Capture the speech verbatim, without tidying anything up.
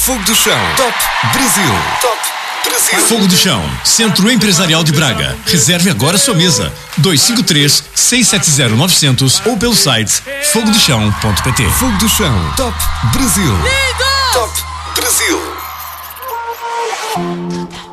Fogo do Chão. Top Brasil. Top Brasil. Fogo do Chão, Centro Empresarial de Braga. Reserve agora sua mesa. dois cinco três, seis sete zero, nove zero zero ou pelo site fogo do chão ponto pt. Fogo do Chão. Top Brasil. Liga! Top Brasil.